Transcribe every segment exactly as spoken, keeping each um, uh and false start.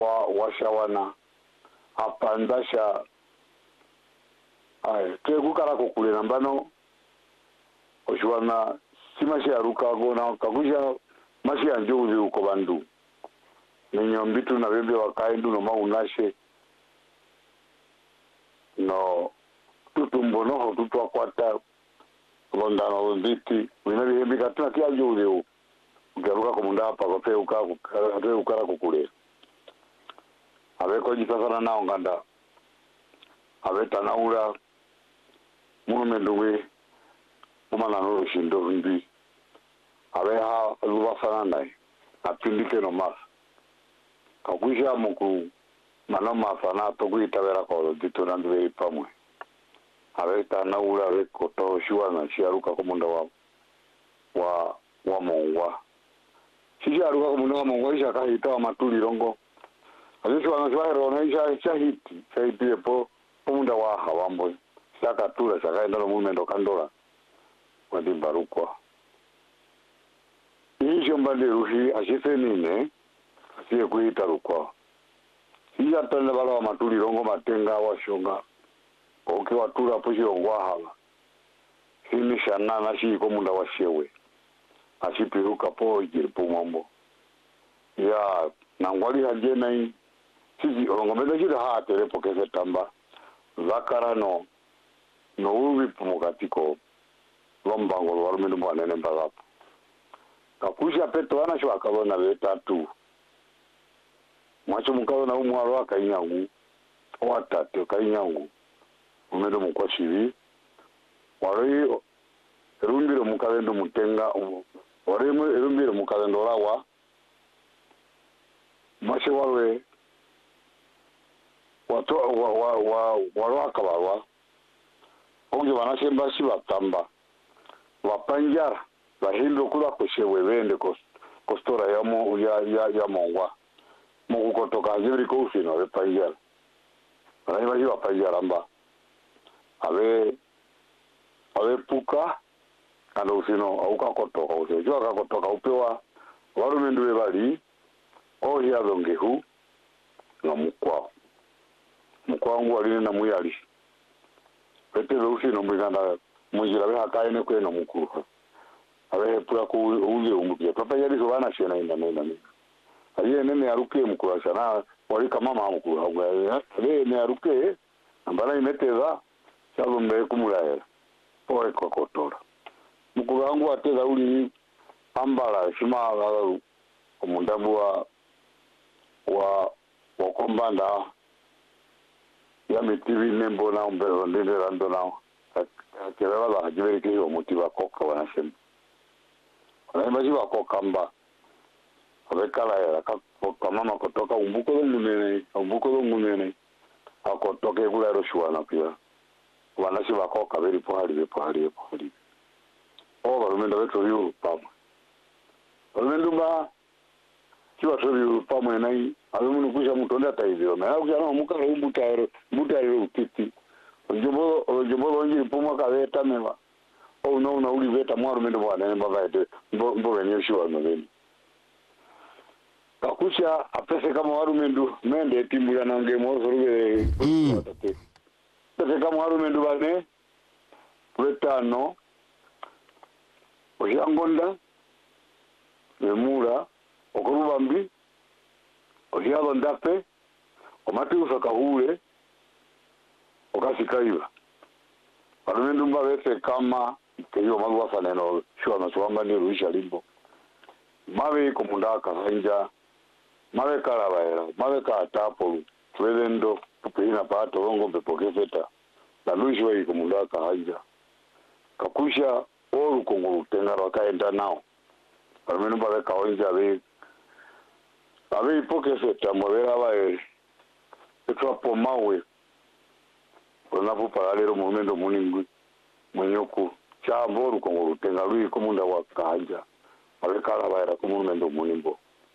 wa washawana apandasha ai tegukara kokule nambano oshwana simashi aruka gona kakusha mashi anjuzi uko bandu ninyombitu na bebe wakaendu no maunashe no tutumbo no tutwa kwata londano nditi wina bihembi katuna kia juzi u ugaruka kumunda hapa kwa fe uka kwa ukara kukule abeko jisasana nao nganda abeta naura munu mendungi umana nuru shindo hindi abeha luwa sana nai apindike no mas kakuisha muku mana masana toku itawera kwa dito nanduwe ipamwe abeta naura abeko tohoshiwa na shiaruka kumunda wa wa wa mongwa shiaruka kumunda wa mongwa isha kahita wa matuli rongo Azishi wanaswahero na isha isha hiti shahiti epo kumunda wa hawambo shaka tula shaka endalo mumendo kandola wadi barukwa isho mbali ruhi ashise nine asiye kuhita rukwa Sija tanda bala wa matuli rongo matenga wa shonga Oke watura pushi ongwa hala Hini shana nashi kumunda wa shewe Ashipiruka po ijiripu mambo Ya nangwali hajena hii Sisi olongomeza jida haa telepo kese tamba Zakara no No uwi pumukatiko Lombango lwarumenu mwanene mbagapu Kakusha peto wana shwa kabona veta tu Mwacho mkazo na umuharo waka inyangu Watate waka inyangu Umedo mkwa shivi Warei Erumbiro mkazendo mtenga Warei erumbiro mkazendo lawa Mwacho warwe Wato wa wa wa warwa kabarwa Onge wanashemba si watamba Wapanjara Wahindo kula kushewe wende kostora ya mo ya ya ya mongwa Mungu kutoka zibiri kufino wapanjara Wanaiba hiwa wapanjara mba Awe Awe puka Kando ufino auka kutoka ufino Jua kutoka upewa Warumenduwe bali Ohi ya zongehu Na mkwao Mkwangu waline na muyali Pete veusi no mwiganda Mwijila weha kaine kwe na mkuru Awe hepula kuuze umukia Papa yali subana shena ina mena mena Awe nene aruke mkuru Sana walika mama mkuru Awe nene aruke Ambana imeteza Shalu mbe kumula hela Oe kwa kotora Mkuru wangu wateza uli Ambala shima Kumundabu wa Wa Wakombanda Ya mitivi nembo na umbero ndine rando na Kerewa la hajiberi kiri wa mutiwa koka wanasema Wanaimaji wa koka mba Wekala ya Kwa mama kutoka umbuko do munene Umbuko do munene Hakotoke kula eroshuwana pia Wanashi wa koka veri pohali pohali pohali Owa rumenda wetu yu pama Rumenda mba Kiwa tuvi pama enai Abimu kusha mutonda taizio na kusha na muka umbuta muta ro titi Ojombo ojombo onji puma ka veta mewa O no na uli veta mwaru mendo bwana mbaba ete mbo mbo wenye shwa no veni Kakusha apese kama waru mendu mende timbula na ngemo soruge watate Apese kama waru mendu bane Wetano Ojangonda Memura Okurubambi Ohialo ndape, omati usaka hule, okasi kaiba. Warumendu mba wese kama, kehiwa maguwa saneno, shua na suwamba ni ruisha limbo. Mawe kumundaka hanja, mawe karabaera, mawe kaatapolu, tuwelendo, kupehina pato, rongo mpepoke feta. Na ruishi wei kumundaka hanja. Kakusha, oru kunguru, tengaro wakaenda nao. Warumendu mba weka onja wei, Awe ipoke seta mwera wae Etua po mawe Wanapu paralero mwemendo muningwi Mwenyoku Chamboru konguru Tenga lui kumunda waka hanja Awe kala waera kumunda munimbo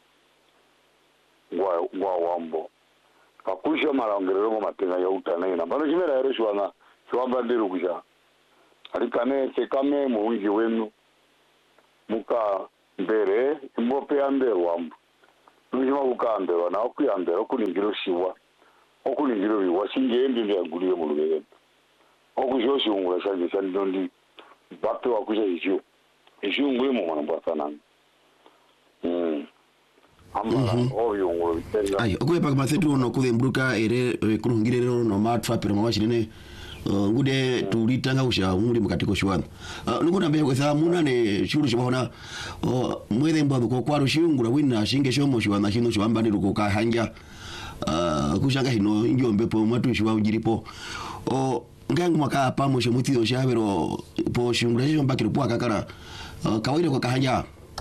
Ngwa, ngwa wambo Kakusha mara ongerero matenga ya utanena Bano jimera ero shwana Shwamba ndiru kusha Alikane sekame mwingi wenu Muka mbere Mbope ambe wambo nujima ukambera na okuyambera okulingiro shiwa okulingiro biwa singembi byaguliye mu lubere okujyoshi ungula shanje shandondi bape wakuja hicho hicho ngwe mu mwana bwasana mm amba obyo ngolo bitenda ayo okwepa mathetu no kuthembruka ere kulungirero no matfapira mawashirine ngude tulitanga usha muri mukatiko shwana ningona mbe kwetha muna ne shuru shibona mwethe mbabo ko kwaro shingura wina shinge shomo shwana shino shwamba ndi ko kahanja kushanga hino njombe po mwatu shwa ujiripo o ngangu maka pamo shomutio shabero po shingura shomba kirupwa kakara kawaire ko kahanja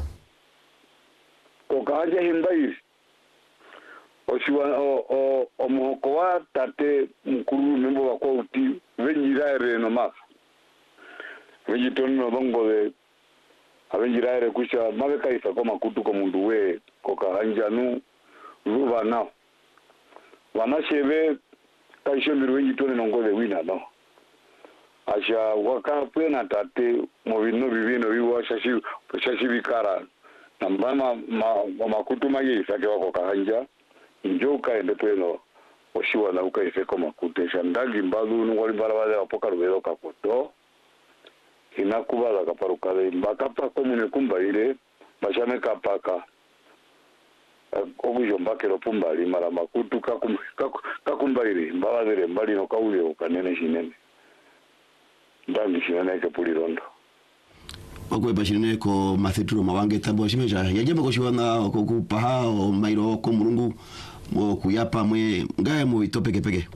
ko kahanja himbai oshiwa o o omoko wa tate mkuru membo wa kwa uti venjiraire no mas venjitono bongo de avenjiraire kusha mabe kaisa kwa makutu kwa mundu we ko kahanja nu ruva na wana shebe kaisho mbiru venjitono nongo de wina no asha waka pena tate movino vivino viwa shashi shashi vikara nambama ma makutu magisa ke wako kahanja njoka ende peno oshiwa na uka ifeko makutesha ndagi mbazu ngoli barabara apoka rubero kapoto inakubala kaparukale mbakapa komune kumba ile bashame kapaka obujo mbakero pumbali mara makutu kakum kakumba ile mbabazere mbali no kaule ukanene shinene ndagi shinene ke pulirondo okwe bashine ko mathituro mawange tambo shimeja yajemba ko shiwana ko kupaha o mairo ko murungu mo kuyapa mwe ngaye mu itopeke peke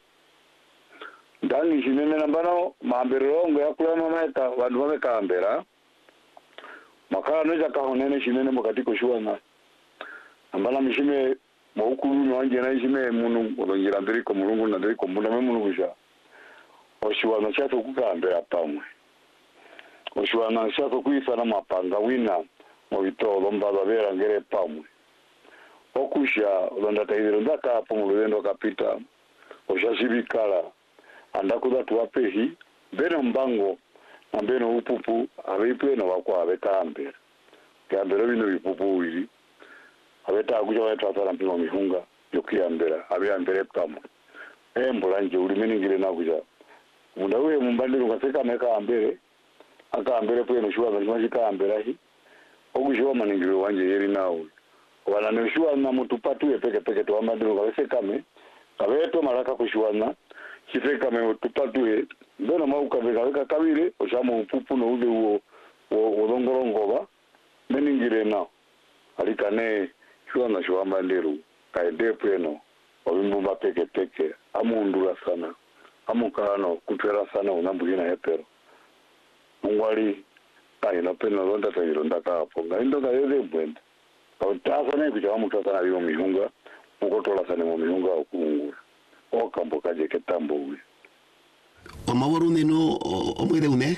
ndani shinene nambano mamberongo yakula mameta vandu vamekambera makala noja kahonene shinene mukatiko shiwana ambala mishime mukulu wanje na shime munu odongira mbere ko murungu na ndere ko mbuna munu kusha oshiwana chato kukambera pamwe oshiwana chato kuisana mapanga wina mo bitolo mbaba vera ngere pamwe okusha londa taidero ndaka hapo mulendo kapita oshashibikala andakuza tuwapehi beno mbango na beno upupu abipwe na wakwa abekambera kambera bino bipupu wili abeta akuja weta atara mpimo mihunga yokiambera abiambere pamo embola nje ulimeningire nakuja munda uye mumbandiro kaseka meka ambere akambere pwe no shuwa ngashika ambera hi okushiwa maningiro wanje yeri nawe wana nishua na mutupatu ye peke peke to amandiro kawese kame kabeto maraka kushuana kifeka me mutupatu ye ndona mauka veka veka kabire oshamu upupu no ule uo odongorongoba meningire na alikane shuana shuwa mandiro kaende pweno obimba peke peke amundura sana amukano kutwera sana unambugina hepero ngwali kaina peno ronda tayironda kapo ngaindo kayeze bwenda Otasa ne kuja mu tata na mihunga mukotola sana mu mihunga okungura okambo kaje ketambo we omaworu neno omwede une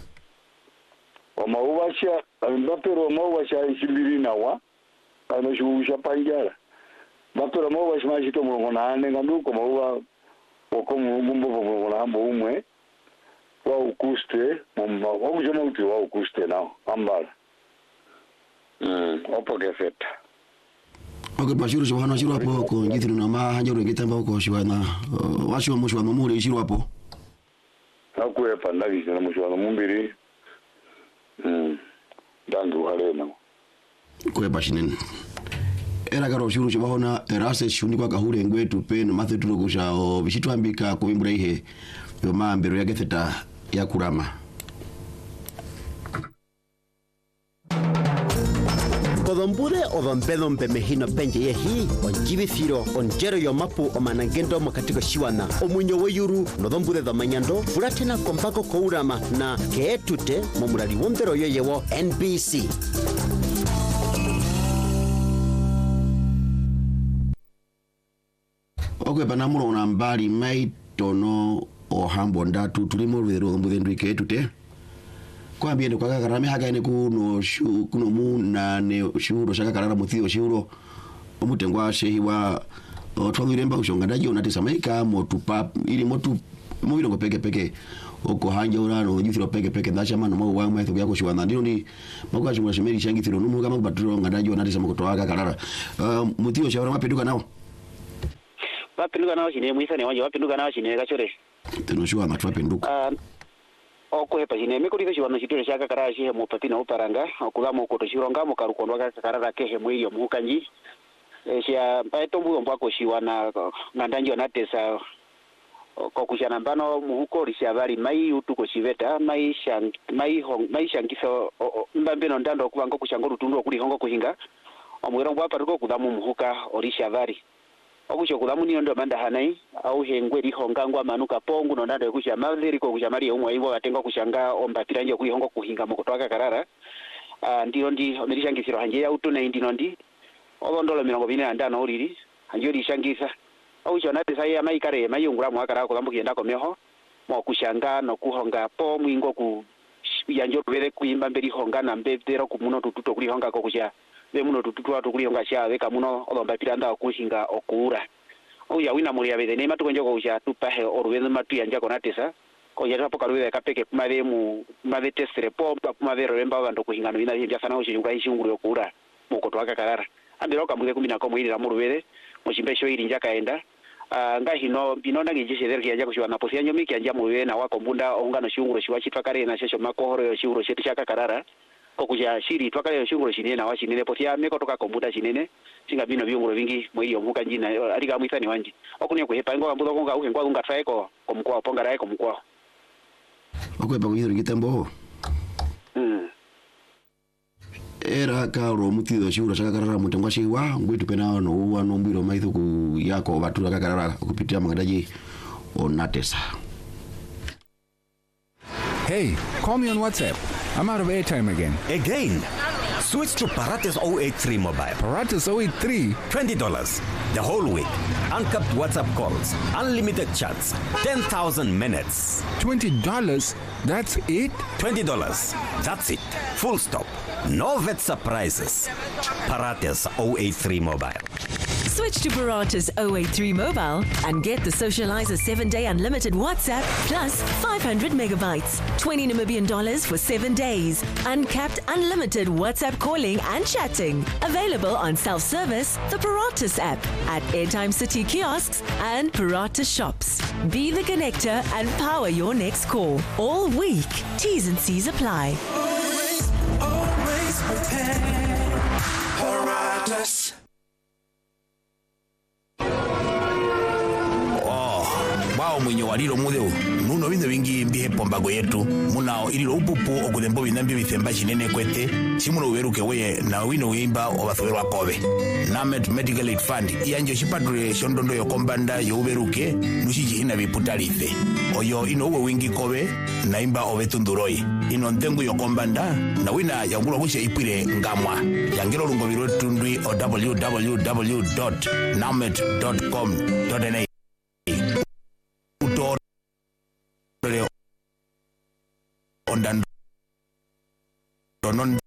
omawasha ambapero omawasha ishibiri nawa kana shusha panjara bapero omawasha mashito mu nane nganduko mawa okomu mumbo mu ngambo umwe wa ukuste mumba okujoma uti wa ukuste na ambala Mm, opo gefeta. Okay, bashuru shwana shiru hapo ko ngithiru na ma hanjaro ngitamba ko shwana. Washo mushwa no muri shiru hapo. Akwe pandagi na mushwa no mumbiri. Mm. Dandu halena. Kwe bashinen. Era garo shiru shwana erase shuni kwa kahure ngwetu pe no mathetu kusha o bishitwambika ko imbura ihe yo mambero ya getheta ya kurama. Kodombure o dompedo mpemehino penje yehi on jibithiro on jero yo mapu o manangendo makatiko shiwana o munyo weyuru no dombure do manyando furatena kompako kourama na keetute momurali wondero yeyewo N B C okwe panamuro na mbali maitono o hambo ndatu tulimo rwero mbudhendu ikeetute kwa biende kwa karame haka ene kuno shu kuno muna ne shuro shaka karara muthio shuro omutengwa shehi wa twangiremba ushonga ndaje onati samaika motupa ili motu mubiro ngo peke peke oko hanja urano nyithiro peke peke ndacha mano mo wa mwetho yako shiwana ndino ni makwaje mwa shemeri shangithiro numu kama baturo ngadaji onati sama kutoaka karara mutio shawara mapenduka nawo mapenduka nawo chine mwisa ne wanje mapenduka nawo chine kachore tinoshwa na twapenduka oko hepa chine mikurizo shiwana chitiro shaka karara shi mu papina uparanga okulamo ukoto shironga mu karukondo ka karara kehe mwilio mukanji esha paetombulo mbwako shiwana ngandanji onatesa kokushana mbano muhuko lishabali mai utuko chiveta mai shang mai hong mai shangiso mbambeno ndando kubango kushango rutundu okuli hongo kuhinga omwero ngwapa tuko kudamu muhuka olishabali okusho kudamu niyo ndo manda hanai au hengwe lihonga ngwa manuka pongu no ndando kusha maveri ko kushamali omwe iwo atenga kushanga ombatira nje kuli hongo kuhinga mukotoka karara uh, ndiro ndi omilishangisiro hanje ya utu na ndino ndi olondolo mirongo bine andano olili hanje lishangisa au chona pesa ya mai kare mai ungura mwakara ko lambuki ndako meho mo kushanga no kuhonga po mwingo ku yanjo bere kuimba mberi honga na mbebero ku muno tututo kuli honga ko kuja be muno tututo atu kuli honga sha beka muno olomba piranda kuhinga okura au ya wina muri abede ne matu konjo ko kuja tupahe orweze matu yanja ko natesa ko yata po karuwe kapeke kumave mu mave testre po kumave remba bando kuhinga no ina hinja sana ushunga ishunguru okura muko twaka karara andiro kamwe kumi na komwe ira muruwere muchimbesho iri njaka enda Uh, nga hino binonda ngijishe derki yaja kushwa na posia nyomi kyanja muwe na wako mbunda ongano shunguro shiwa chitwakare na shesho makohoro yo shunguro shetu shaka karara kokuja shiri twakare yo shunguro shinene na washinene posia meko toka kombuda shinene singa bino byunguro vingi mwili omuka njina alika mwithani wanji okune kuhepa ngo ambudo konga uke ngwa unga traiko komkwa ponga rae komkwa okwepa kuyiro gitembo mm era karo mutido shura shaka karara mutengwa shiwa ngwitu pena no wano mbiro maithu ku yako batura kakarara kupitia magadaji onatesa. Hey, call me on WhatsApp. I'm out of airtime again. Again? Switch to Paratus zero eight three mobile. Paratus zero eight three? twenty dollars. The whole week. Uncapped WhatsApp calls. Unlimited chats. ten thousand minutes. twenty dollars? That's it? twenty dollars. That's it. Full stop. No vet surprises. Paratus zero eight three mobile. Switch to Paratus zero eight three mobile and get the Socializer seven day unlimited WhatsApp plus five hundred megabytes. twenty Namibian dollars for seven days. Uncapped unlimited WhatsApp calling and chatting. Available on self-service, the Paratus app, at Airtime City kiosks and Paratus shops. Be the connector and power your next call. All week. T's and C's apply. Always, always prepare. Paratus. Bao mwenye waliro mudeo nuno binde bingi mbihe pombago yetu munao iliro upupu okudembo binambi bithemba chinene kwete simuno weruke weye na wino wimba obathwerwa kobe Namet Medical Aid Fund iyanjo chipadure shondondo yokombanda yoberuke nushiji ina biputalife oyo ino we wingi kobe na imba obetunduroi ino ntengu yokombanda na wina yangula kushe ipire ngamwa yangelo lungo biro tundui o w w w dot namet dot com dot n a Ondando non